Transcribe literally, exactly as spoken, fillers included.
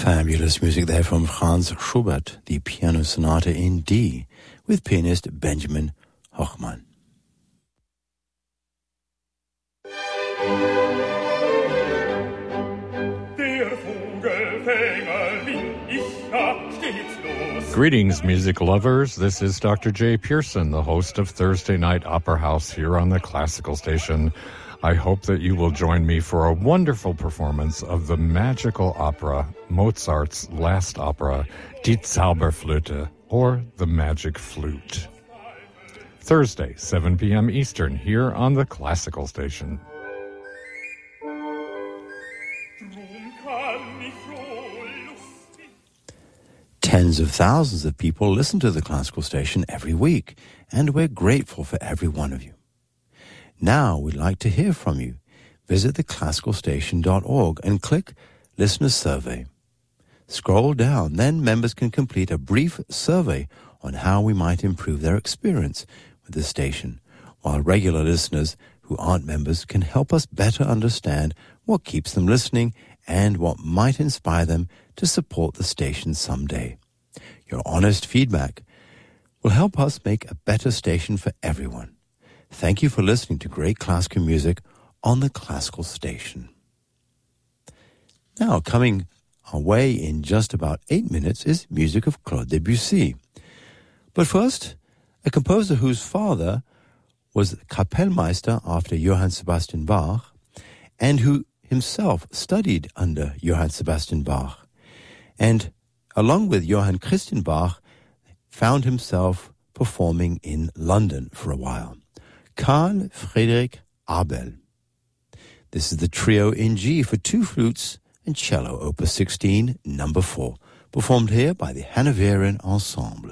Fabulous music there from Franz Schubert, the Piano Sonata in D, with pianist Benjamin Hochmann. Greetings, music lovers. This is Doctor Jay Pearson, the host of Thursday Night Opera House here on the Classical Station. I hope that you will join me for a wonderful performance of the magical opera, Mozart's last opera, Die Zauberflöte, or The Magic Flute. Thursday, seven p.m. Eastern, here on the Classical Station. Tens of thousands of people listen to the Classical Station every week, and we're grateful for every one of you. Now we'd like to hear from you. Visit the classical station dot org and click Listener Survey. Scroll down, then members can complete a brief survey on how we might improve their experience with the station, while regular listeners who aren't members can help us better understand what keeps them listening and what might inspire them to support the station someday. Your honest feedback will help us make a better station for everyone. Thank you for listening to great classical music on the Classical Station. Now, coming our way in just about eight minutes is music of Claude Debussy. But first, a composer whose father was Kapellmeister after Johann Sebastian Bach, and who himself studied under Johann Sebastian Bach, and along with Johann Christian Bach, found himself performing in London for a while. Carl Friedrich Abel. This is the trio in G for two flutes and cello, opus sixteen, number four, performed here by the Hanoverian Ensemble.